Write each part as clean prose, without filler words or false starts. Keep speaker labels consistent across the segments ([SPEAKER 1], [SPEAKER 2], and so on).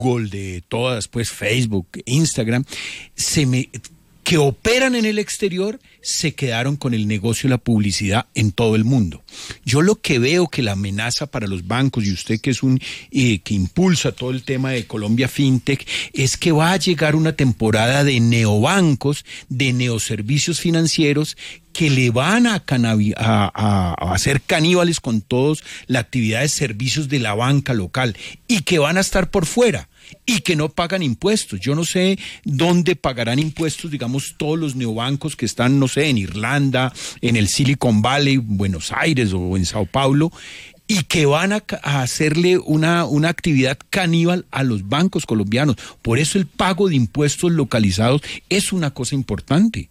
[SPEAKER 1] Google, de todas, pues Facebook, Instagram, que operan en el exterior, se quedaron con el negocio de la publicidad en todo el mundo. Yo lo que veo que la amenaza para los bancos, y usted que es que impulsa todo el tema de Colombia FinTech, es que va a llegar una temporada de neobancos, de neoservicios financieros, que le van a hacer caníbales con todos la actividad de servicios de la banca local, y que van a estar por fuera y que no pagan impuestos. Yo no sé dónde pagarán impuestos, digamos, todos los neobancos que están, no sé, en Irlanda, en el Silicon Valley, Buenos Aires o en Sao Paulo, y que van a hacerle una actividad caníbal a los bancos colombianos. Por eso el pago de impuestos localizados es una cosa importante.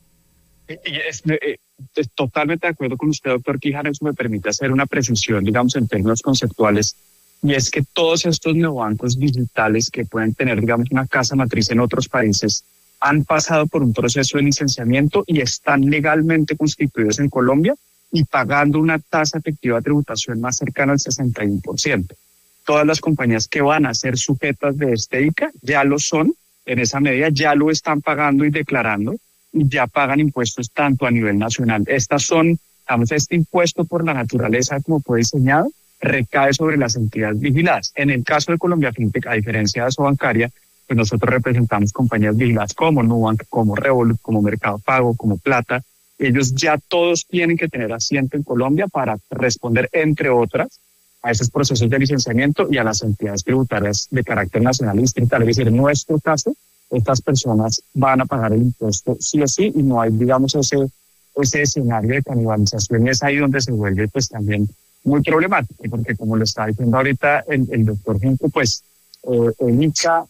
[SPEAKER 2] Estoy totalmente de acuerdo con usted, doctor Quijano. Eso me permite hacer una precisión, digamos, en términos conceptuales, y es que todos estos neobancos digitales que pueden tener, digamos, una casa matriz en otros países, han pasado por un proceso de licenciamiento y están legalmente constituidos en Colombia y pagando una tasa efectiva de tributación más cercana al 61%. Todas las compañías que van a ser sujetas de este ICA ya lo son, en esa medida ya lo están pagando y declarando, y ya pagan impuestos tanto a nivel nacional. Estas son, digamos, este impuesto por la naturaleza como fue diseñado, recae sobre las entidades vigiladas. En el caso de Colombia FinTech, a diferencia de Asobancaria, pues nosotros representamos compañías vigiladas como Nubank, como Revolut, como Mercado Pago, como Plata. Ellos ya todos tienen que tener asiento en Colombia para responder, entre otras, a esos procesos de licenciamiento y a las entidades tributarias de carácter nacional y distrital. Es decir, en nuestro caso, estas personas van a pagar el impuesto sí o sí, y no hay, digamos, ese escenario de canibalización, y es ahí donde se vuelve pues también muy problemático, porque como lo está diciendo ahorita el doctor Junco, pues el ICA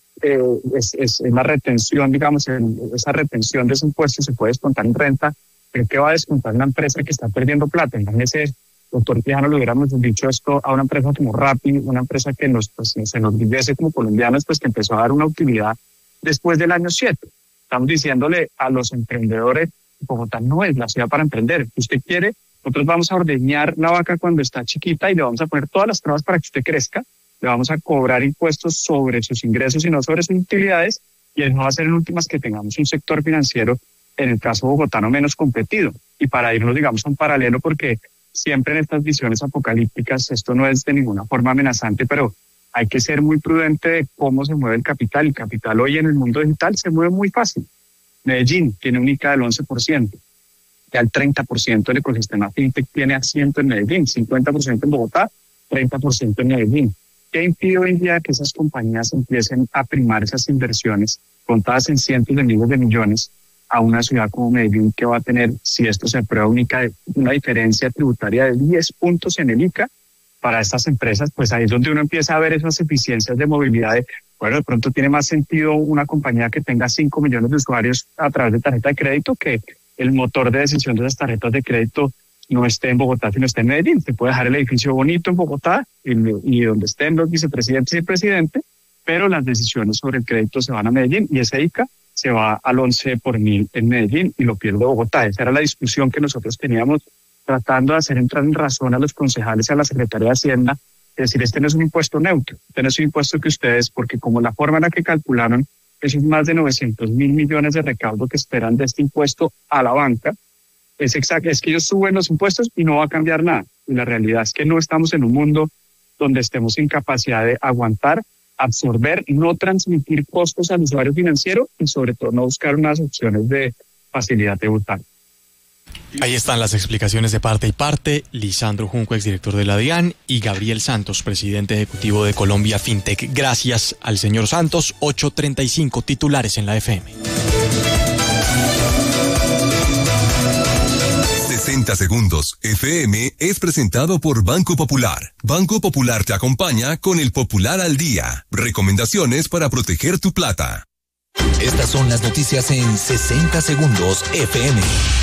[SPEAKER 2] es la retención, digamos, esa retención de ese impuesto se puede descontar en renta, pero ¿qué va a descontar una empresa que está perdiendo plata? Imagínese, doctor Quijano, lo hubiéramos dicho esto a una empresa como Rappi, una empresa que se nos viviese como colombianos, pues que empezó a dar una utilidad después del año 7. Estamos diciéndole a los emprendedores, Bogotá no es la ciudad para emprender. Si usted quiere, nosotros vamos a ordeñar la vaca cuando está chiquita y le vamos a poner todas las trabas para que usted crezca, le vamos a cobrar impuestos sobre sus ingresos y no sobre sus utilidades, y eso va a ser en últimas que tengamos un sector financiero, en el caso bogotano, menos competido. Y para irnos, digamos, a un paralelo, porque siempre en estas visiones apocalípticas esto no es de ninguna forma amenazante, pero hay que ser muy prudente de cómo se mueve el capital. El capital hoy en el mundo digital se mueve muy fácil. Medellín tiene un ICA del 11%. Ya el 30% del ecosistema FinTech tiene asiento en Medellín, 50% en Bogotá, 30% en Medellín. ¿Qué impide hoy en día que esas compañías empiecen a primar esas inversiones contadas en cientos de miles de millones a una ciudad como Medellín, que va a tener, si esto se aprueba, una diferencia tributaria de 10 puntos en el ICA para estas empresas? Pues ahí es donde uno empieza a ver esas eficiencias de movilidad. Bueno, de pronto tiene más sentido una compañía que tenga 5 millones de usuarios a través de tarjeta de crédito, que el motor de decisión de esas tarjetas de crédito no esté en Bogotá, sino esté en Medellín. Se puede dejar el edificio bonito en Bogotá y donde estén los vicepresidentes y el presidente, pero las decisiones sobre el crédito se van a Medellín, y ese ICA se va al 11 por mil en Medellín y lo pierde Bogotá. Esa era la discusión que nosotros teníamos, tratando de hacer entrar en razón a los concejales y a la Secretaría de Hacienda. Es decir, este no es un impuesto neutro, este no es un impuesto que ustedes, porque como la forma en la que calcularon esos más de 900.000 millones de recaudo que esperan de este impuesto a la banca, es que ellos suben los impuestos y no va a cambiar nada. Y la realidad es que no estamos en un mundo donde estemos sin capacidad de aguantar, absorber, no transmitir costos al usuario financiero, y sobre todo no buscar unas opciones de facilidad tributaria.
[SPEAKER 3] Ahí están las explicaciones de parte y parte. Lisandro Junco, exdirector de la DIAN, y Gabriel Santos, presidente ejecutivo de Colombia FinTech. Gracias al señor Santos. 8:35 titulares en la FM.
[SPEAKER 4] 60 segundos FM es presentado por Banco Popular. Banco Popular te acompaña con el Popular al Día. Recomendaciones para proteger tu plata.
[SPEAKER 5] Estas son las noticias en 60 segundos FM.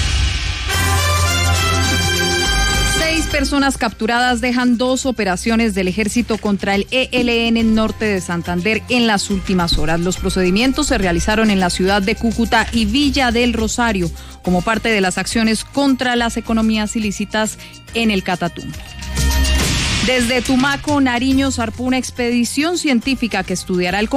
[SPEAKER 6] 6 personas capturadas dejan 2 operaciones del ejército contra el ELN norte de Santander en las últimas horas. Los procedimientos se realizaron en la ciudad de Cúcuta y Villa del Rosario, como parte de las acciones contra las economías ilícitas en el Catatumbo. Desde Tumaco, Nariño, zarpó una expedición científica que estudiará el